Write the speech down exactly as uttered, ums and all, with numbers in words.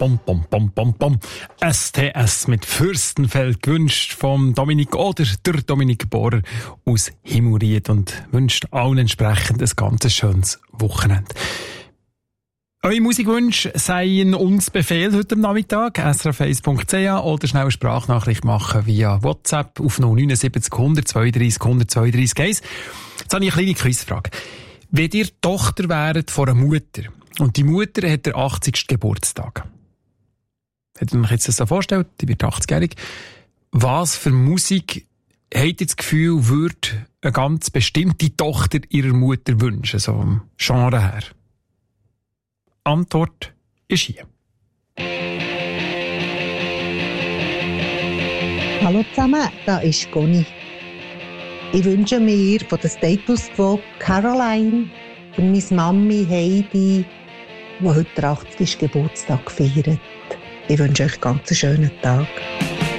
Bom, bom, bom, bom, bom. S T S mit Fürstenfeld gewünscht vom Dominik oder der Dominik Bohrer aus Himmelried und wünscht allen entsprechend ein ganz schönes Wochenende. Eure Musikwünsche seien uns Befehl heute am Nachmittag, s r f eins punkt c h oder schnell eine Sprachnachricht machen via WhatsApp auf null neun sieben null null zwei drei null null zwei drei eins. Jetzt habe ich eine kleine Quizfrage. Wenn ihr Tochter wäret von einer Mutter und die Mutter hat den achtzigsten Geburtstag, hättet ihr euch jetzt das so vorgestellt, die wird achtzigjährig, was für Musik habt ihr das Gefühl, würde eine ganz bestimmte Tochter ihrer Mutter wünschen, so vom Genre her? Antwort ist hier. Hallo zusammen, da ist Conny. Ich wünsche mir von der Status Quo Caroline für meine Mami Heidi, die heute den achtzigsten Geburtstag feiert. Ich wünsche euch einen ganz schönen Tag.